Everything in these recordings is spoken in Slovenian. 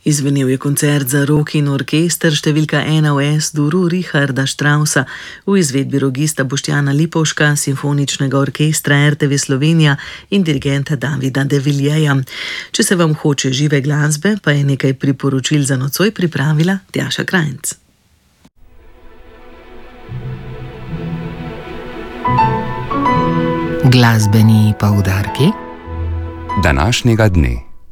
Izvenel je koncert za rok in orkester številka 1 v S-duru Richarda Straussa v izvedbi rogista Boštjana Lipovška, simfoničnega orkestra RTV Slovenija in dirigenta Davida de Villiers. Če se vam hoče žive glasbe, pa je nekaj priporočil za nocoj pripravila Tjaša Krajnc. Glasbeni poudarki današnjega dne.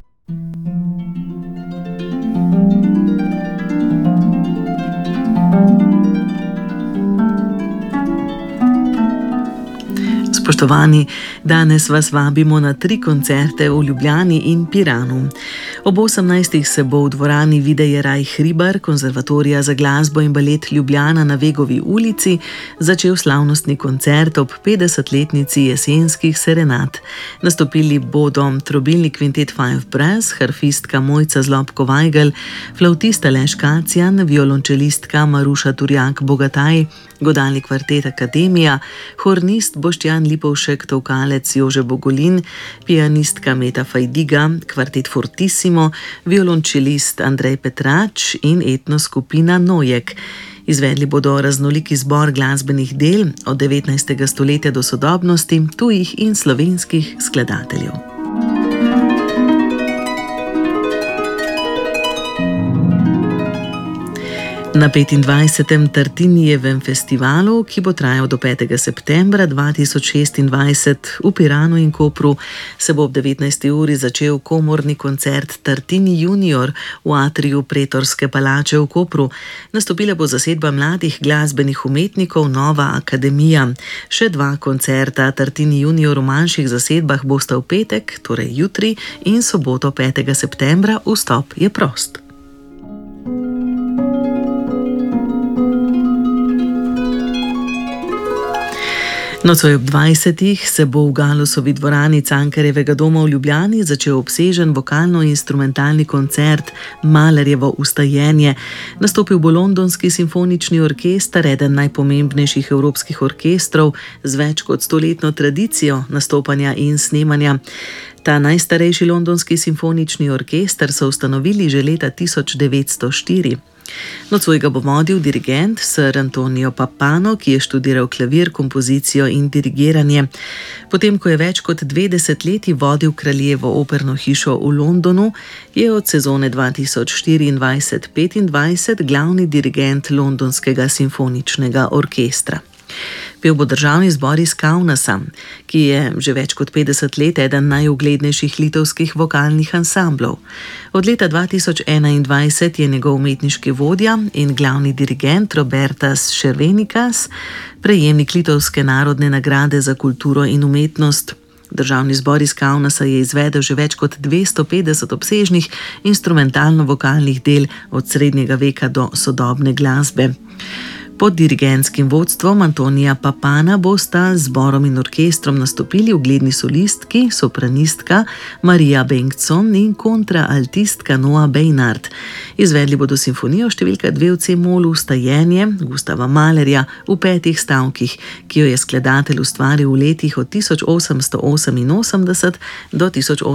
Spoštovani, danes vas vabimo na 3 koncerte v Ljubljani in Piranu. Ob 18. se bo v dvorani Vide Jeraj Hribar Konzervatorija za glasbo in balet Ljubljana na Vegovi ulici začel slavnostni koncert ob 50-letnici jesenskih serenad. Nastopili bodo trobilni kvintet Five Brass, harfistka Mojca Zlobko-Vajgl, flavtista Leš Kacjan, violončelistka Maruša Turjak-Bogataj, godalni kvartet Akademija, hornist Boštjan Lipovšek, tovkalec Jože Bogolin, pianistka Meta Fajdiga, kvartet Fortissimo, violončelist Andrej Petrač in etno skupina Nojek. Izvedli bodo raznoliki zbor glasbenih del od 19. stoletja do sodobnosti, tujih in slovenskih skladateljev. Na 25. Tartinijevem festivalu, ki bo trajal do 5. septembra 2026 v Piranu in Kopru, se bo ob 19. uri začel komorni koncert Tartini Junior v atriju Pretorske palače v Kopru. Nastopila bo zasedba mladih glasbenih umetnikov Nova Akademija. Še 2 koncerta Tartini Junior v manjših zasedbah bosta v petek, torej jutri, in soboto 5. septembra. Vstop je prost. Nocoj ob 20. se bo v Galusovi dvorani Cankarjevega doma v Ljubljani začel obsežen vokalno-instrumentalni koncert Mahlerjevo Vstajenje. Nastopil bo Londonski simfonični orkester, eden najpomembnejših evropskih orkestrov z več kot 100-letno tradicijo nastopanja in snemanja. Ta najstarejši londonski simfonični orkester so ustanovili že leta 1904. Nocoj ga bo vodil dirigent Sir Antonio Pappano, ki je študiral klavir, kompozicijo in dirigiranje. Potem, ko je več kot 2 desetletji vodil Kraljevo operno hišo v Londonu, je od sezone 2024-25 glavni dirigent Londonskega simfoničnega orkestra. Pel bo državni zbor iz Kaunasa, ki je že več kot 50 let eden najuglednejših litovskih vokalnih ansamblov. Od leta 2021 je njegov umetniški vodja in glavni dirigent Robertas Šervenikas, prejemnik Litovske narodne nagrade za kulturo in umetnost. Državni zbor iz Kaunasa je izvedel že več kot 250 obsežnih instrumentalno-vokalnih del od srednjega veka do sodobne glasbe. Pod dirigentskim vodstvom Antonija Pappana bosta z zborom in orkestrom nastopili ugledni solistki, sopranistka Marija Bengtson in kontraaltistka Noa Bejnard. Izvedli bodo simfonijo številka 2 v C-molu Vstajenje Gustava Mahlerja v 5 stavkih, ki jo je skladatelj ustvaril v letih od 1888 do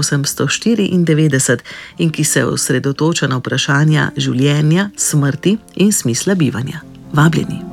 1894 in ki se osredotoča na vprašanja življenja, smrti in smisla bivanja. Vabljeni.